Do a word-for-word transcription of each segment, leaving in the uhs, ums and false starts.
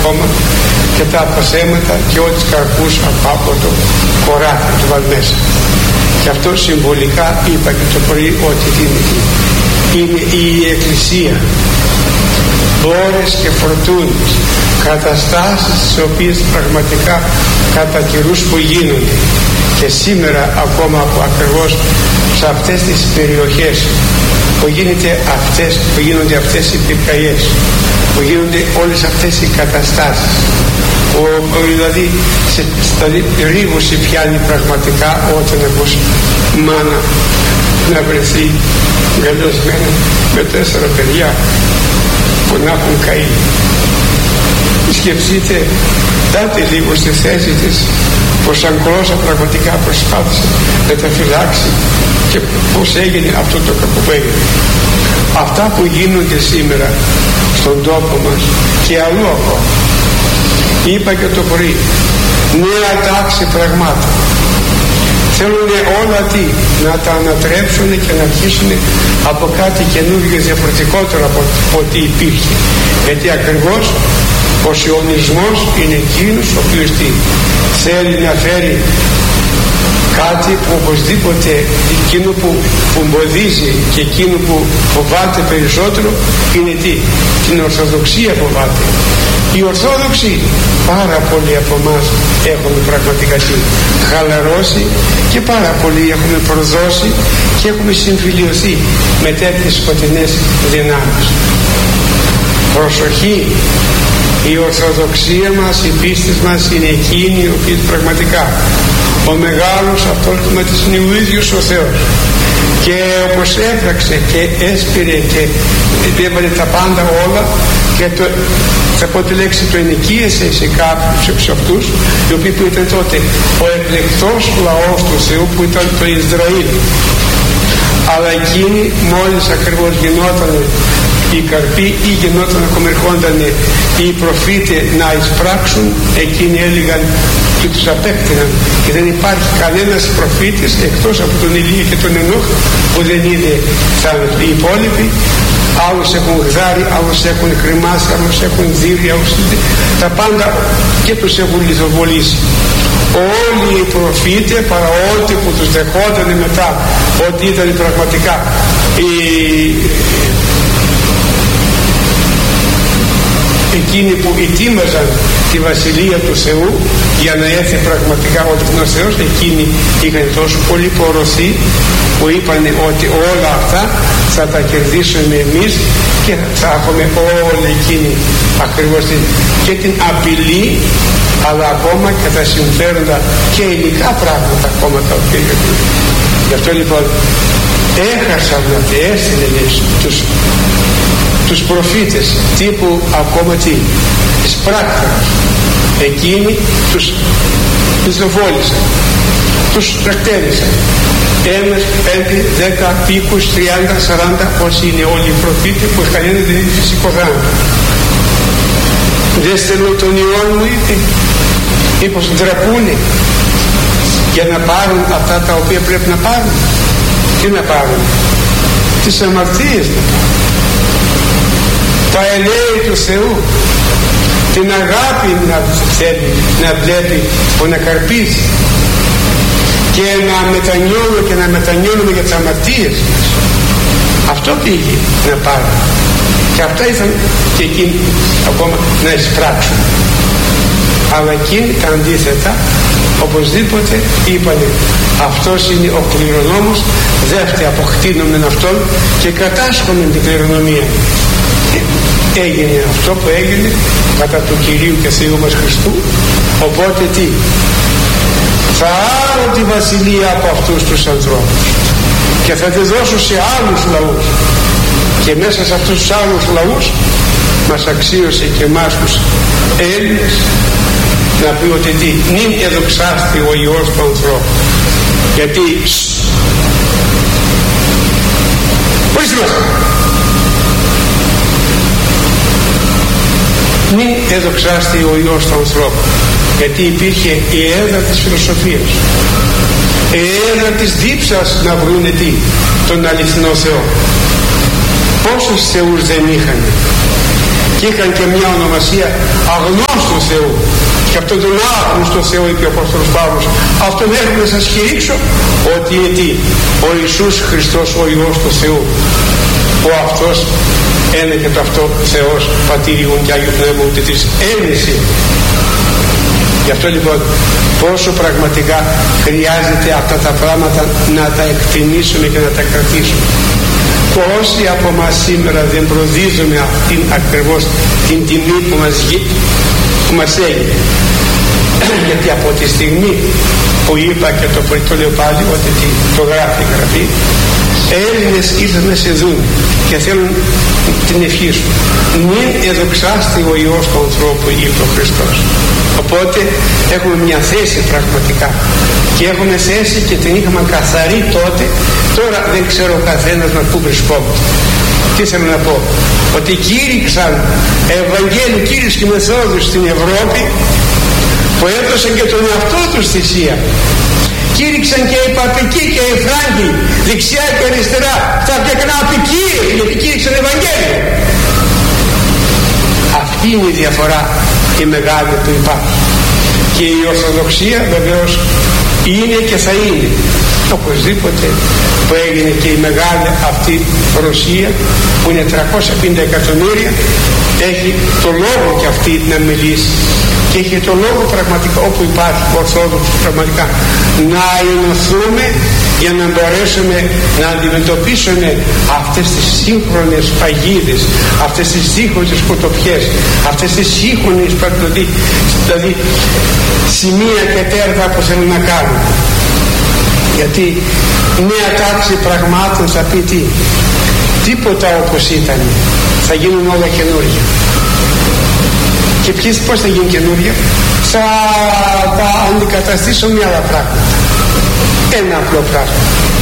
χώμα και τα αποσέματα και ό,τι καρπούς από το χωράφι του βάλει μέσα. Και αυτό συμβολικά είπα και το πρωί ότι είναι, είναι η Εκκλησία. Ώρες και φορτούνες, καταστάσεις τις οποίες πραγματικά κατά καιρούς που γίνονται και σήμερα ακόμα που ακριβώς σε αυτές τις περιοχές που, γίνεται αυτές, που γίνονται αυτές οι πυρκαγιές, που γίνονται όλες αυτές οι καταστάσεις, που δηλαδή σε, στα ρίγωση πιάνει πραγματικά όταν ακούς μάνα να βρεθεί γαλιασμένα με τέσσερα παιδιά που να έχουν καεί. Σκεφτείτε, δάτε λίγο στη θέση της πως σαν Κολώσσα πραγματικά προσπάθησε να τα φυλάξει και πως έγινε αυτό το κακό που έγινε. Αυτά που γίνονται σήμερα στον τόπο μας και αλλού ακόμα, είπα και το πρωί, νέα τάξη πραγμάτων, θέλουν όλα τι να τα ανατρέψουν και να αρχίσουν από κάτι καινούργιο διαφορετικότερο από ό,τι υπήρχε, γιατί ακριβώς ο σιωνισμός είναι εκείνος ο οποίος τι θέλει να φέρει κάτι που οπωσδήποτε εκείνο που εμποδίζει και εκείνο που φοβάται περισσότερο είναι τι, την Ορθοδοξία φοβάται. Οι Ορθόδοξοι πάρα πολλοί από εμάς έχουμε πραγματικά χαλαρώσει και πάρα πολλοί έχουμε προδώσει και έχουμε συμφιλειωθεί με τέτοιες σκοτεινές δυνάμεις. Προσοχή, η Ορθοδοξία μας, η πίστη μας είναι εκείνη η οποία πραγματικά ο μεγάλος αυτόρυθματος είναι ο ίδιος ο Θεός, και όπως έπραξε και έσπηρε και έβαλε τα πάντα όλα και το, θα πω τη λέξη, το ενοικίασε σε κάποιους από αυτούς οι οποίοι που ήταν τότε ο εκλεκτός λαός του Θεού που ήταν το Ισραήλ, αλλά εκείνοι μόλις ακριβώς γινόταν οι καρποί ή γινόταν ακόμα ερχόνταν οι προφήτες να εισπράξουν, εκείνοι έλεγαν και τους απέκτηναν, και δεν υπάρχει κανένας προφήτης εκτός από τον Ηλία και τον Ενώχ που δεν είδε θάνατο. Οι υπόλοιποι άλλους έχουν γδάρει, άλλους έχουν κρυμάσει, άλλους έχουν δύρει, άλλους τα πάντα και τους έχουν λιθοβολήσει. Όλοι οι προφήτες παρά ό,τι που τους δεχόταν μετά ότι ήταν πραγματικά οι εκείνοι που ετοίμαζαν τη Βασιλεία του Θεού για να έρθει πραγματικά ο Τεχνός Θεός, εκείνοι είχαν τόσο πολύ πορωθεί που είπαν ότι όλα αυτά θα τα κερδίσουμε εμείς και θα έχουμε όλοι εκείνοι ακριβώς την, και την απειλή, αλλά ακόμα και τα συμφέροντα και υλικά πράγματα ακόμα τα οποία έχουν. Γι' αυτό λοιπόν έχασαν να έστειλε τους τους προφήτες τύπου ακόμα τι σπράκτορες, εκείνοι τους δυσδοβόλησαν, τους τρακτέρισαν ένας, πέντε, δέκα, είκοσι, τριάντα, σαράντα όσοι είναι όλοι οι προφήτες που κανένα δεν είναι φυσικό θάνατο. Δεν στέλνω τον Υιόν μου, είπε, μήπως ντραπούνε για να πάρουν αυτά τα οποία πρέπει να πάρουν. Τι να πάρουν? Τις αμαρτίες να πάρουν, τα ελέη του Θεού, την αγάπη να θέλει να βλέπει που να καρπίζει και να μετανιώνουμε και να μετανιώνουμε για τις αμαρτίες μας. Αυτό πήγε να πάρει, και αυτά ήθελαν και εκείνοι ακόμα να εισπράξουν, αλλά εκείνοι τα αντίθετα οπωσδήποτε είπανε αυτός είναι ο κληρονόμος, δεύτε αποκτήνουμε αυτόν και κατάσχουμε την κληρονομία. Έγινε αυτό που έγινε κατά του Κυρίου και Θεού μας Χριστού. Οπότε τι, θα άρω τη βασιλεία από αυτούς τους ανθρώπους και θα τη δώσω σε άλλους λαούς, και μέσα σε αυτούς τους άλλους λαούς μας αξίωσε και εμάς τους Έλληνες να πει ότι τι, νυν εδοξάστη ο Υιός του ανθρώπου, γιατί πώς είμαστε, μην εδοξάστη ο Υιός του ανθρώπου, γιατί υπήρχε η έδρα της φιλοσοφίας, η έδρα της δίψας να βρούνε τι, τον αληθινό Θεό. Πόσους θεούς δεν είχαν? και είχαν και μια ονομασία αγνώστου Θεού. Και αυτόν τον άγνωστο Θεό, είπε ο Απόστολος Παύλος, αυτόν έχω να σας κηρύξω ότι είναι τι? Ο Ιησούς Χριστός, ο Υιός του Θεού, ο αυτός ένα και το αυτό Θεός Πατήριον και Άγιο Πνεύμα ούτε της έννηση. Γι' αυτό λοιπόν πόσο πραγματικά χρειάζεται αυτά τα πράγματα να τα εκτιμήσουμε και να τα κρατήσουμε. Πόσοι από μας σήμερα δεν προδίδουμε αυτήν ακριβώς την τιμή που μας, που μας έγινε. Γιατί από τη στιγμή που είπα και το, το λέω πάλι ότι το γράφει η Γραφή, Έλληνες ήρθαν να σε δουν και θέλουν την ευχή σου. Μην εδοξάστη ο Υιός του ανθρώπου, είπε ο Χριστός. Οπότε έχουμε μια θέση πραγματικά και έχουμε θέση και την είχαμε καθαρή τότε. Τώρα δεν ξέρω ο καθένας μας πού βρισκόμαστε. Τι θέλω να πω? Ότι κήρυξαν Ευαγγέλιο, Κύριος και Μεθόδους στην Ευρώπη, που έδωσαν και τον εαυτό τους θυσία. Κήρυξαν και οι παπικοί και οι φράγκοι, δεξιά και αριστερά, στα πιακνά απικίες, γιατί κήρυξαν Ευαγγέλιο. Αυτή είναι η διαφορά η μεγάλη που υπάρχει. Και η Ορθοδοξία βεβαίως είναι και θα είναι οπωσδήποτε, που έγινε και η μεγάλη αυτή Ρωσία που είναι τριακόσια πενήντα εκατομμύρια, έχει το λόγο και αυτή να μιλήσει και έχει το λόγο πραγματικά όπου υπάρχει Ορθόδοξος πραγματικά να ενωθούμε για να μπορέσουμε να αντιμετωπίσουμε αυτές τις σύγχρονες παγίδες, αυτές τις σύγχρονες σκοτοπιές, αυτές τις σύγχρονες δηλαδή, δηλαδή σημεία και τέρδα που θέλουν να κάνουν. Γιατί νέα τάξη πραγμάτων θα πει τι? Τίποτα όπως ήταν, θα γίνουν όλα καινούργια. Και ποιες πώς θα γίνουν καινούργια? Θα τα αντικαταστήσουν με άλλα πράγματα. Ένα απλό πράγμα.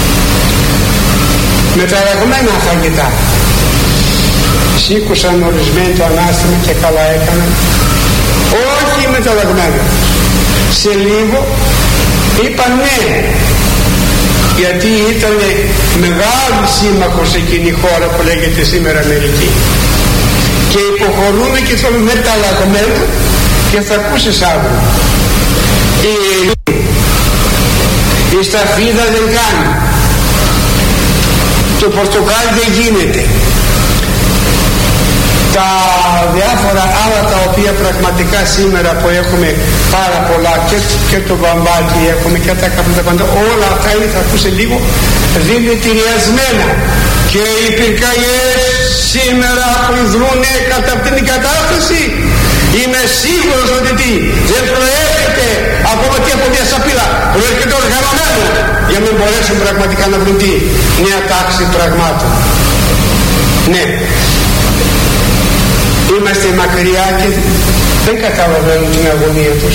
Μεταλλαγμένα φαγητά. Σήκουσαν ορισμένοι το ανάστημα και καλά έκαναν. Όχι μεταλλαγμένα. Σε λίγο είπαν ναι, γιατί ήταν μεγάλη σύμμαχος εκείνη η χώρα που λέγεται σήμερα Αμερική, και υποχωρούμε και θέλουν μεταλλαγμένο. Και θα ακούσεις αύριο η, η σταφίδα δεν κάνει, το πορτοκάλι δεν γίνεται, τα διάφορα άλλα τα οποία πραγματικά σήμερα που έχουμε πάρα πολλά, και, και το μπαμπάκι έχουμε και τα καπνά πάντα, όλα αυτά είναι, θα ακούσει λίγο, δηλητηριασμένα. Και οι πυρκαγιές σήμερα που δρούνε κατά αυτήν την κατάσταση, είμαι σίγουρος ότι τι, δεν προέρχεται ακόμα και από μια σαπίλα, προέρχεται οργανωμένο, για να μην μπορέσουν πραγματικά να βρουν τι, μια τάξη πραγμάτων. Ναι, είμαστε μακριά και δεν καταλαβαίνουν την αγωνία τους.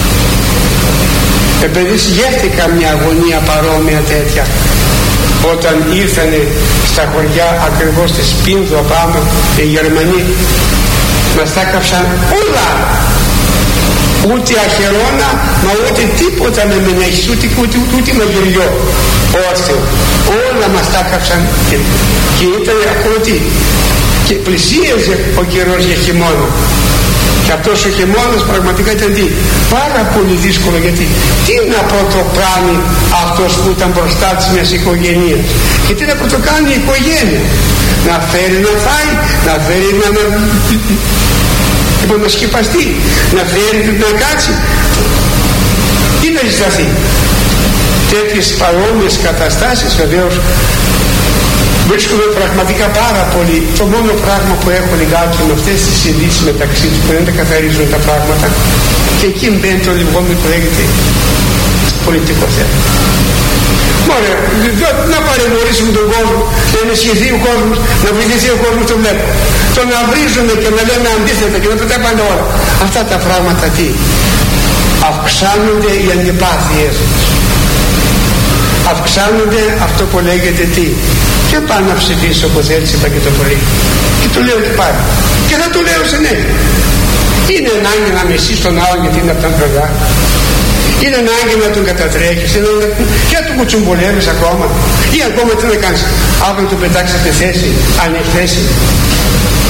Επειδή γεύτηκα μια αγωνία παρόμοια τέτοια όταν ήρθανε στα χωριά ακριβώς της Πίνδου απάνω οι Γερμανοί, μας τα κάψαν όλα, ούτε αχαιρώνα, μα ούτε τίποτα με μενέχεις, ούτε, ούτε, ούτε, ούτε μαγειριό όρθιο, όλα μας τα κάψαν και, και ήταν ακόμα τι, και πλησίαζε ο καιρός για χειμώνα. Και αυτός ο χειμώνας πραγματικά ήταν τι, πάρα πολύ δύσκολο, γιατί τι να πρωτοκάνει αυτός που ήταν μπροστά της μιας οικογένειας, και τι να πρωτοκάνει η οικογένεια, να φέρει να φάει, να φέρει να, να, λοιπόν, να σκεπαστεί, να φέρει να κάτσει, τι να ζηταθεί. Τέτοιες παρόμοιες καταστάσεις βεβαίως βρίσκομαι πραγματικά πάρα πολύ. Το μόνο πράγμα που έχω λιγάκι με αυτές τις συνδύσεις μεταξύ τους που δεν τα καθαρίζουν τα πράγματα, και εκεί μπαίνει το λιγότερο που λέγεται πολιτικό θέμα. Ωραία, να παρεμβολήσουμε τον κόσμο, να ενισχυθεί ο κόσμος, να βοηθηθεί ο κόσμος, το βλέπω. Το να βρίζουμε και να λέμε αντίθετα και να πετάμε πάντα όλα. Αυτά τα πράγματα τι? Αυξάνονται οι αντιπάθειες μας. Αυξάνονται αυτό που λέγεται τι? Και πάω να ψηφίσω όπως έτσι είπα και το πρωί. Και του λέω και πάλι. Και θα του λέω συνέχεια. Είναι ανάγκη να μισείς τον άλλον γιατί είναι από τα παιδιά. Είναι ανάγκη να τον κατατρέχεις, και να τον κουτσουμπολεύεις ακόμα, ή ακόμα τι να κάνεις, αύριο τον πετάξεις από τη θέση, αν έχει θέση.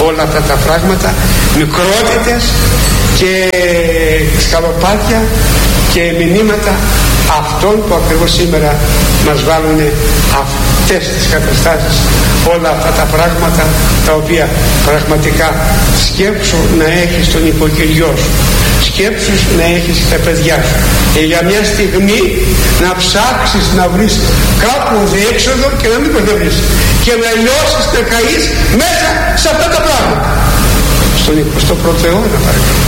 όλα αυτά τα πράγματα, μικρότητες και σκαλοπάτια και μηνύματα αυτών που ακριβώς σήμερα μας βάλουν αυτές τις καταστάσεις, όλα αυτά τα πράγματα τα οποία πραγματικά σκέψου να έχεις τον οικοκυριό σου, σκέψου να έχεις τα παιδιά σου και για μια στιγμή να ψάξεις να βρεις κάπου διέξοδο και να μην το βρεις και να λιώσεις, να καείς μέσα σε αυτά τα πράγματα στον εικοστό πρώτο αιώνα. Παρακαλώ,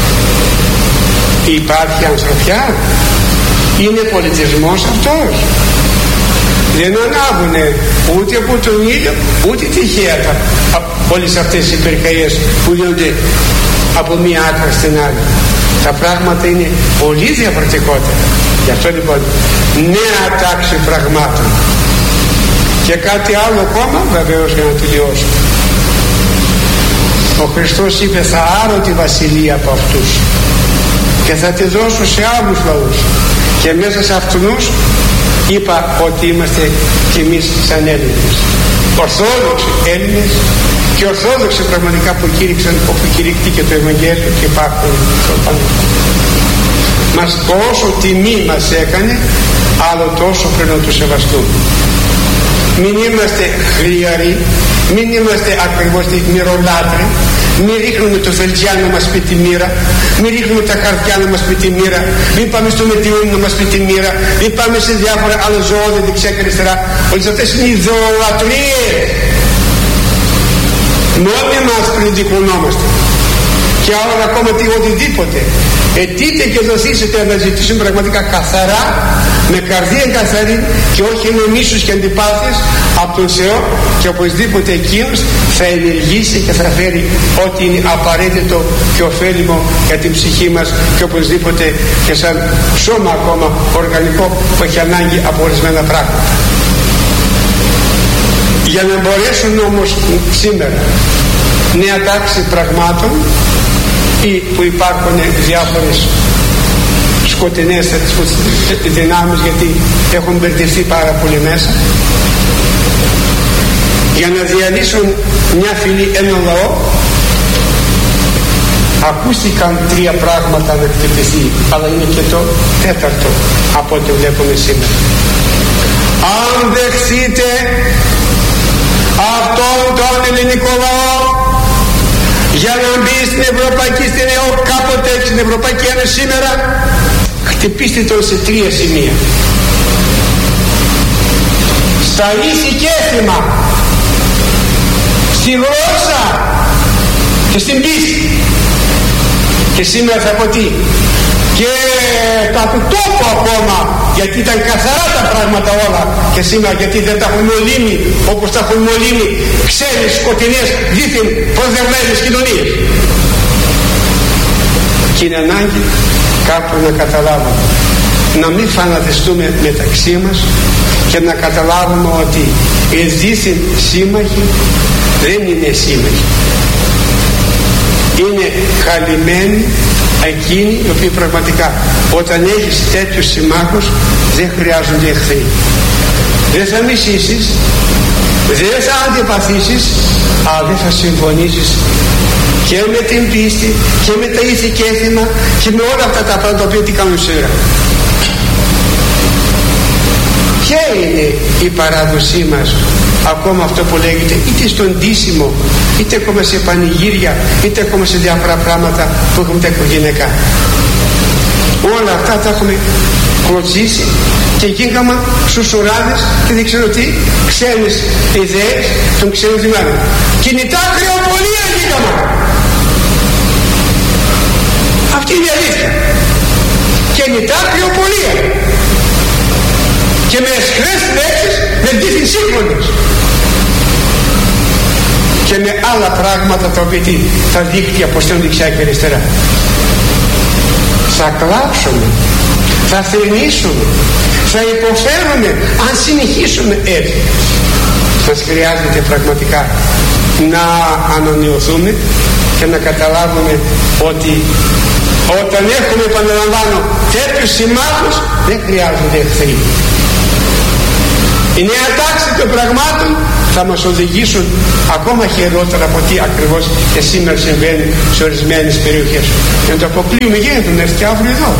υπάρχει ανθρωπιά? Είναι πολιτισμός αυτός? Δεν ανάβουνε ούτε από τον ήλιο ούτε τυχαία τα, όλες αυτές οι πυρκαγιές που γίνονται από μία άκρα στην άλλη. Τα πράγματα είναι πολύ διαφορετικότερα. Γι' αυτό λοιπόν νέα τάξη πραγμάτων. Και κάτι άλλο ακόμα, βεβαίως, για να τελειώσω. Ο Χριστός είπε θα άρω τη βασιλεία από αυτούς και θα τη δώσω σε άλλους λαούς, και μέσα σε αυτούς είπα ότι είμαστε κι εμείς σαν Έλληνες, Ορθόδοξοι Έλληνες και Ορθόδοξοι πραγματικά που κήρυξαν, όπου κηρύχθηκε το Ευαγγέλιο και υπάρχουν μας, όσο τιμή μας έκανε, άλλο τόσο πρέπει να του σεβαστούμε. Μην είμαστε χλιαροί, μην είμαστε ακριβώς μυρολάτροι, μην ρίχνουμε το φελτζιάνο να μας πει τη μοίρα, μην ρίχνουμε τα χαρτιά να μας πει τη μοίρα, μην πάμε στο μετιούν να μας πει τη μοίρα, μην πάμε σε διάφορα άλλα ζώδια δεξιά και αριστερά. Όλες αυτές είναι ιδεολατρίες. Μόνοι μας προδικονόμαστε. Και άλλο ακόμα τι οτιδήποτε. Ετείτε και δοθήσετε να ζητήσουμε πραγματικά καθαρά, με καρδία καθαρή και όχι με μίσους και αντιπάθειες από τον Θεό, και οπωσδήποτε εκείνος θα ενεργήσει και θα φέρει ό,τι είναι απαραίτητο και ωφέλιμο για την ψυχή μας, και οπωσδήποτε και σαν σώμα ακόμα οργανικό που έχει ανάγκη από ορισμένα πράγματα. Για να μπορέσουν όμως σήμερα νέα τάξη πραγμάτων, ή που υπάρχουν διάφορες σκοτεινές δυνάμεις, γιατί έχουν μπερδευτεί πάρα πολύ μέσα, για να διαλύσουν μια φυλή, ένα λαό, ακούστηκαν τρία πράγματα να χτυπηθεί, αλλά είναι και το τέταρτο από ό,τι βλέπουμε σήμερα. Αν δεχθείτε αυτόν τον ελληνικό λαό για να μπει στην Ευρωπαϊκή, στην ΕΟ, κάποτε στην Ευρωπαϊκή Ένωση σήμερα, χτυπήστε τον σε τρία σημεία: στα ήθη και έθιμα, στη γλώσσα και στην πίστη. Και σήμερα θα πω τι, και τα του τόπου ακόμα, γιατί ήταν καθαρά τα πράγματα όλα, και σήμερα γιατί δεν τα έχουν μολύνει όπως τα έχουν μολύνει ξένες, σκοτεινές, δίθεν προδευμένες κοινωνίες. Και είναι ανάγκη κάπου να καταλάβουμε, να μην φανατιστούμε μεταξύ μας και να καταλάβουμε ότι οι δίθεν σύμμαχοι δεν είναι σύμμαχοι, είναι καλυμμένοι εκείνοι οι οποίοι πραγματικά όταν έχεις τέτοιους συμμάχους δεν χρειάζονται εχθροί. Δεν θα μισήσεις, δεν θα αντιπαθήσεις, αλλά δεν θα συμφωνήσεις και με την πίστη και με τα ήθη και έθιμα και με όλα αυτά τα πράγματα που τι κάνουν σήμερα. Ποια είναι η παράδοσή μας, ακόμα αυτό που λέγεται είτε στον ντύσιμο, είτε ακόμα σε πανηγύρια, είτε ακόμα σε διάφορα πράγματα που έχουμε τα οικογενειακά. Όλα αυτά τα έχουμε κλωτσίσει και γίναμε σουσουράδες και δεν ξέρω τι, ξένες ιδέες των ξένων δυνάμεων. Κινητά κρεοπολία γίναμε. Αυτή είναι η αλήθεια. Κινητά κρεοπολία. Και με εσχρές λέξεις, με δίθεν σύγχρονες. Και με άλλα πράγματα τα οποία τα δίκτυα αποστέλνουν δεξιά και αριστερά. Θα κλάψουμε, θα θρηνήσουμε, θα υποφέρουμε αν συνεχίσουμε έτσι. Μας χρειάζεται πραγματικά να ανανεωθούμε και να καταλάβουμε ότι όταν έχουμε, επαναλαμβάνω, τέτοιους συμμάχους δεν χρειάζονται εχθροί. Η νέα τάξη των πραγμάτων θα μας οδηγήσουν ακόμα χειρότερα από τι ακριβώς και σήμερα συμβαίνει σε ορισμένες περιοχές. Και να το αποκλείουμε γίνεται να έρθει και αύριο εδώ.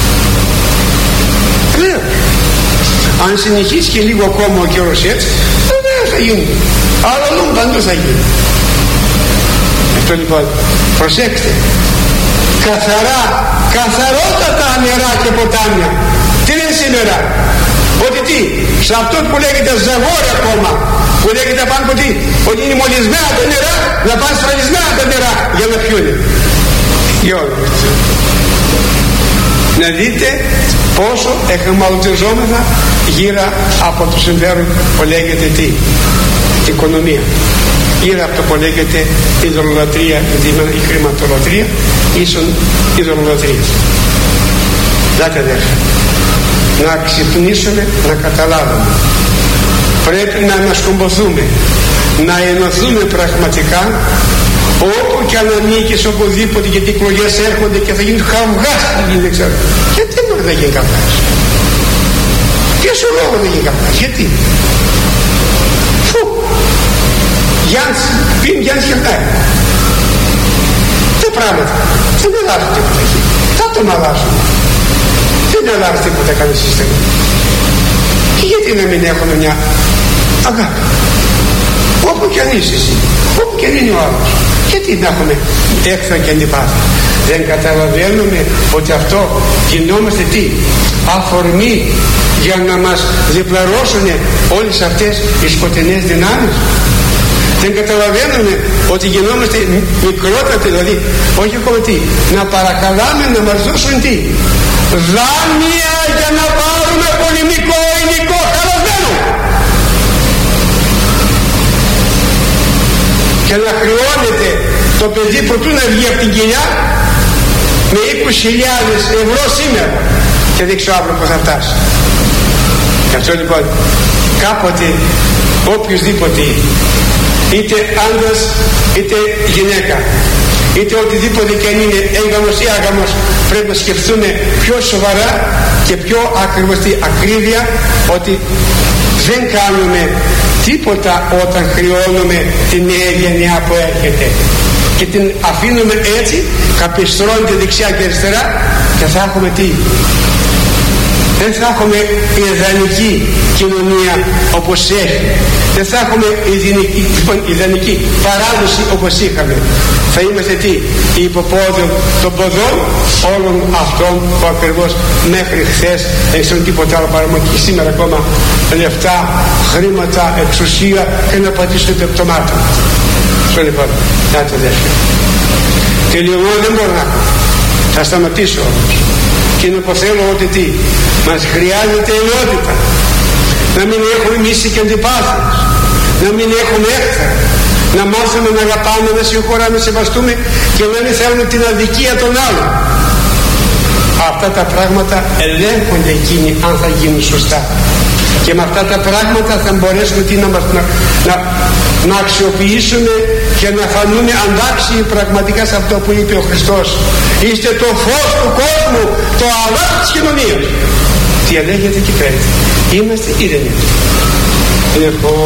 Λέω, αν συνεχίσει και λίγο ακόμα ο καιρός έτσι, δεν θα γίνει. Αλλά αλλού παντού θα γίνει. Αυτό λοιπόν, προσέξτε, καθαρά, καθαρότατα νερά και ποτάμια. Τι λένε σήμερα? Ότι τι, σε αυτό που λέγεται Ζαγόρι ακόμα, που λέγεται πάνω από τι, ότι είναι μολυσμένα τα νερά, να πάνε σφραγισμένα τα νερά για να πιούνε. Για όλα. Να δείτε πόσο εχμαλωτιζόμεθα γύρω από το συμφέρον που λέγεται τι, οικονομία. Γύρω από το που λέγεται ειδωλολατρία, η χρηματολατρία ίσον ειδωλολατρία. Δάτε αδέρφια, να ξυπνήσουμε, να καταλάβουμε. Πρέπει να ανασκομποθούμε, να ενωθούμε πραγματικά, όπου και αν ανήκεις οπουδήποτε, γιατί οι εκλογές έρχονται και θα γίνει χαυγάς, θα γίνει, δεν ξέρω. Γιατί μπορεί να γίνει καυγάς? Ποιος ο λόγος να γίνει καυγάς? Γιατί? Φου! Γιάννης, πίνει Γιάννης και φτάει. Τα πράγματα δεν αλλάζουν τίποτα εκεί. Θα τον αλλάζουν. Δεν αλλάζει τίποτα κανένα σύστημα. Και γιατί να μην έχουμε μια αγάπη? Όπου και αν είσαι εσύ, όπου και αν είναι ο άλλος, γιατί να έχουμε έξω και αντιπάθεια? Δεν καταλαβαίνουμε ότι αυτό γινόμαστε τι, αφορμή για να μας διπλαρώσουν όλες αυτές οι σκοτεινές δυνάμεις? Δεν καταλαβαίνουμε ότι γινόμαστε μικρότατοι, δηλαδή όχι ακόμα τι, να παρακαλάμε να μας δώσουν τι, δάνεια για να πάρουμε πολεμικό υλικό καλασμένο και να χρεώνεται το παιδί προτού να βγει από την κοιλιά με είκοσι χιλιάδες ευρώ σήμερα και δεν ξέρω αύριο πως θα φτάσει. Γι' αυτό λοιπόν κάποτε οποιοσδήποτε, είτε άντρας είτε γυναίκα, είτε οτιδήποτε και αν είναι έγγαμος ή άγαμος, πρέπει να σκεφτούμε πιο σοβαρά και πιο ακριβώς ακρίβεια ότι δεν κάνουμε τίποτα όταν χρεώνουμε την νέα γενιά που έρχεται και την αφήνουμε έτσι, καπιστρώνεται δεξιά και αριστερά και θα έχουμε τι? Δεν θα έχουμε ιδανική κοινωνία όπως έχει. Δεν θα έχουμε ιδανική, λοιπόν, ιδανική παράδοση όπως είχαμε. Θα είμαστε τι? Οι υποπόδων των ποδών όλων αυτών που ακριβώς μέχρι χθες δεν ξέρουν τίποτα άλλο παρά και σήμερα ακόμα λεφτά, χρήματα, εξουσία και να πατήσουν το πτωμάτων. Αυτό λοιπόν, να το δέσουμε. Τελειωμό δεν μπορώ να πω. Θα σταματήσω όμως. Και είναι που θέλω ότι τι, μας χρειάζεται ενότητα, να μην έχουμε μίση και αντιπάθειες, να μην έχουμε έχθρα, να μάθουμε να αγαπάμε, να συγχωράμε, να σεβαστούμε και να μην θέλουμε την αδικία των άλλων. Αυτά τα πράγματα ελέγχονται εκείνοι αν θα γίνουν σωστά, και με αυτά τα πράγματα θα μπορέσουμε τι, να, μας, να, να, να αξιοποιήσουμε και να φανούμε αντάξιοι πραγματικά σε αυτό που είπε ο Χριστός. Είστε το φως του κόσμου, το αλάτι της κοινωνίας. Τι ελέγχεται και φαίνεται. Είμαστε ή δεν είμαστε?